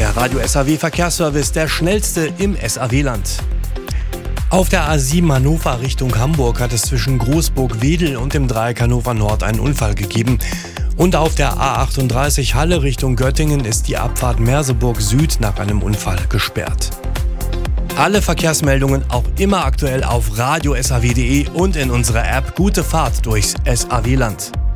Der Radio SAW Verkehrsservice, der schnellste im SAW-Land. Auf der A7 Hannover Richtung Hamburg hat es zwischen Großburg-Wedel und dem Dreieck Hannover Nord einen Unfall gegeben. Und auf der A38 Halle Richtung Göttingen ist die Abfahrt Merseburg Süd nach einem Unfall gesperrt. Alle Verkehrsmeldungen auch immer aktuell auf radiosaw.de und in unserer App Gute Fahrt durchs SAW-Land.